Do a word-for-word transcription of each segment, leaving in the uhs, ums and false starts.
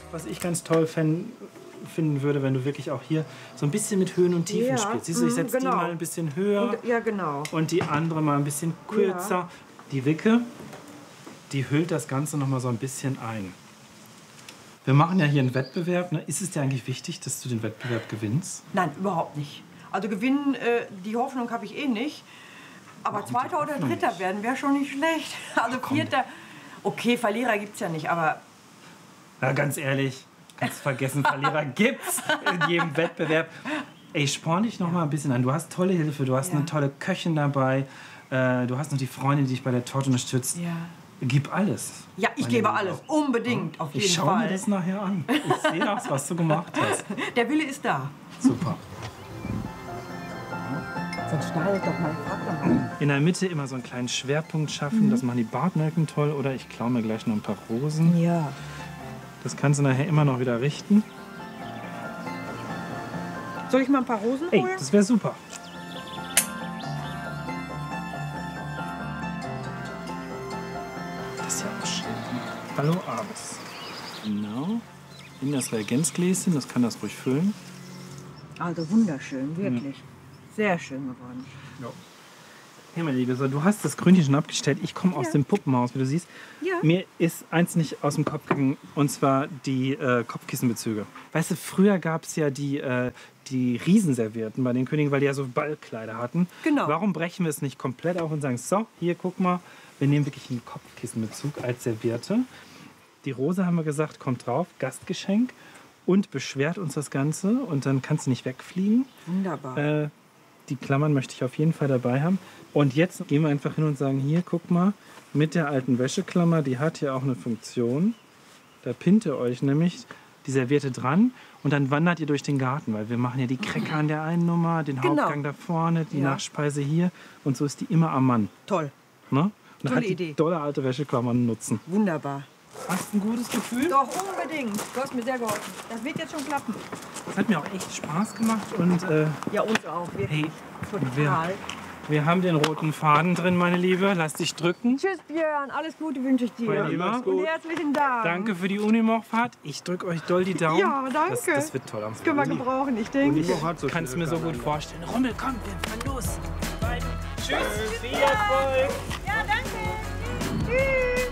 Was ich ganz toll fänd, finden würde, wenn du wirklich auch hier so ein bisschen mit Höhen und Tiefen Ja, spielst. Siehst du, ich setze genau. die mal ein bisschen höher Und, ja, genau. und die andere mal ein bisschen kürzer. Ja. Die Wicke, die hüllt das Ganze noch mal so ein bisschen ein. Wir machen ja hier einen Wettbewerb. Ne? Ist es dir eigentlich wichtig, dass du den Wettbewerb gewinnst? Nein, überhaupt nicht. Also gewinnen, äh, die Hoffnung habe ich eh nicht. Aber Warum Zweiter die oder Hoffnung Dritter nicht? werden wäre schon nicht schlecht. Also Vierter, okay, Verlierer gibt es ja nicht, aber Na, ganz ehrlich, kannst du vergessen, Verlierer gibt's in jedem Wettbewerb. Ey, sporn dich noch mal ein bisschen an. Du hast tolle Hilfe, du hast Ja. eine tolle Köchin dabei, äh, du hast noch die Freundin, die dich bei der Torte unterstützt. ja. Gib alles. Ja, ich meine gebe Liebe. alles, unbedingt, auf jeden Ich schaue Fall. mir das nachher an. Ich sehe das, was du gemacht hast. Der Wille ist da. Super. Dann schneidet doch mal Vater. In der Mitte immer so einen kleinen Schwerpunkt schaffen. Mhm. Das machen die Bartnelken toll. Oder ich klaue mir gleich noch ein paar Rosen. Ja. Das kannst du nachher immer noch wieder richten. Soll ich mal ein paar Rosen Ey, holen? das wäre super. Das ist ja auch schön. Hallo, Ares. Genau. Nimm das Reagenzgläschen, das kann das ruhig füllen. Also wunderschön, wirklich. Sehr schön geworden. Ja. Hey, meine Liebe, so, du hast das Grünchen schon abgestellt. Ich komme aus Ja. dem Puppenhaus, wie du siehst. Ja. Mir ist eins nicht aus dem Kopf gegangen, und zwar die äh, Kopfkissenbezüge. Weißt du, früher gab es ja die, äh, die Riesenservierten bei den Königen, weil die ja so Ballkleider hatten. Genau. Warum brechen wir es nicht komplett auf und sagen, so, hier, guck mal, wir nehmen wirklich einen Kopfkissenbezug als Serviette. Die Rose, haben wir gesagt, kommt drauf, Gastgeschenk und beschwert uns das Ganze und dann kannst du nicht wegfliegen. Wunderbar. Äh, die Klammern möchte ich auf jeden Fall dabei haben. Und jetzt gehen wir einfach hin und sagen, hier, guck mal, mit der alten Wäscheklammer, die hat hier auch eine Funktion. Da pinnt ihr euch nämlich die Serviette dran und dann wandert ihr durch den Garten, weil wir machen ja die Cracker an der einen Nummer, den Genau. Hauptgang da vorne, die Ja. Nachspeise hier und so ist die immer am Mann. Toll. Ne? Und dann Tolle hat die Idee. dolle alte Wäscheklammer einen Nutzen. Wunderbar. Hast du ein gutes Gefühl? Doch, unbedingt. Du hast mir sehr geholfen. Das wird jetzt schon klappen. Das hat mir auch echt Spaß gemacht und äh, Ja, uns auch. Wirklich. hey, Total. wir haben den roten Faden drin, meine Liebe. Lass dich drücken. Tschüss, Björn. Alles Gute wünsche ich dir. Mein Lieber. Und herzlichen Dank. Danke für die Unimog-Fahrt. Ich drücke euch doll die Daumen. Ja, danke. Das, das wird toll am Das können wir Freitag. gebrauchen, ich denke. Ich kann es mir so gut vorstellen. Rummel, komm, wir fahren los. Beide. Tschüss, viel Erfolg. Ja, danke. Tschüss.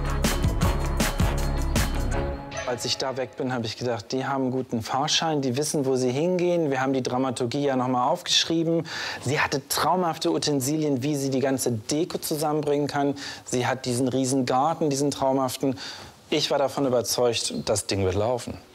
Als ich da weg bin, habe ich gedacht, die haben einen guten Fahrschein, die wissen, wo sie hingehen. Wir haben die Dramaturgie ja noch mal aufgeschrieben. Sie hatte traumhafte Utensilien, wie sie die ganze Deko zusammenbringen kann. Sie hat diesen riesen Garten, diesen traumhaften. Ich war davon überzeugt, das Ding wird laufen.